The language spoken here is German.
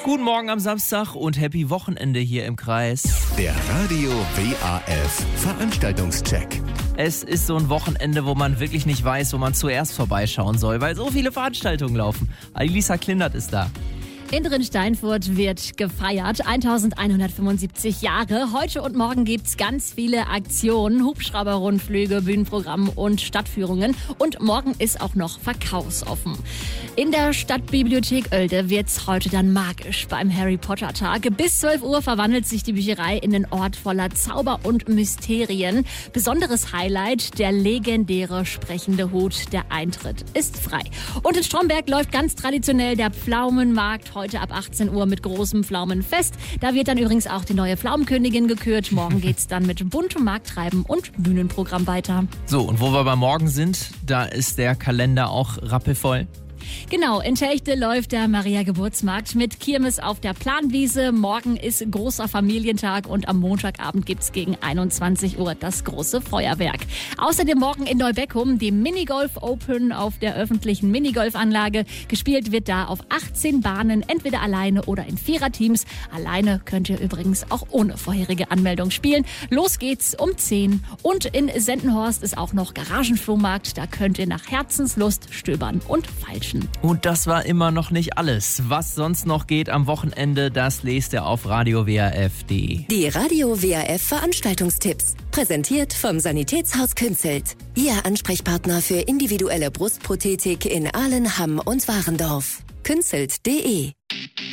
Guten Morgen am Samstag und happy Wochenende hier im Kreis. Der Radio WAF Veranstaltungscheck. Es ist so ein Wochenende, wo man wirklich nicht weiß, wo man zuerst vorbeischauen soll, weil so viele Veranstaltungen laufen. Alisa Klindert ist da. In Drin-Steinfurt wird gefeiert, 1175 Jahre. Heute und morgen gibt's ganz viele Aktionen, Hubschrauberrundflüge, Bühnenprogramm und Stadtführungen. Und morgen ist auch noch verkaufsoffen. In der Stadtbibliothek Oelde wird's heute dann magisch beim Harry-Potter-Tag. Bis 12 Uhr verwandelt sich die Bücherei in den Ort voller Zauber und Mysterien. Besonderes Highlight, der legendäre sprechende Hut. Der Eintritt ist frei. Und in Stromberg läuft ganz traditionell der Pflaumenmarkt heute ab 18 Uhr mit großem Pflaumenfest. Da wird dann übrigens auch die neue Pflaumenkönigin gekürt. Morgen geht's dann mit buntem Markttreiben und Bühnenprogramm weiter. So, und wo wir bei morgen sind, da ist der Kalender auch rappelvoll. Genau, in Telchte läuft der Maria-Geburtsmarkt mit Kirmes auf der Planwiese. Morgen ist großer Familientag und am Montagabend gibt's gegen 21 Uhr das große Feuerwerk. Außerdem morgen in Neubeckum die Minigolf Open auf der öffentlichen Minigolfanlage. Gespielt wird da auf 18 Bahnen, entweder alleine oder in Viererteams. Alleine könnt ihr übrigens auch ohne vorherige Anmeldung spielen. Los geht's um 10. Und in Sendenhorst ist auch noch Garagenflohmarkt. Da könnt ihr nach Herzenslust stöbern und feilschen. Und das war immer noch nicht alles. Was sonst noch geht am Wochenende, das lest ihr auf radiowaf.de. Die Radio WAF Veranstaltungstipps. Präsentiert vom Sanitätshaus Künzelt. Ihr Ansprechpartner für individuelle Brustprothetik in Ahlen, Hamm und Warendorf. Künzelt.de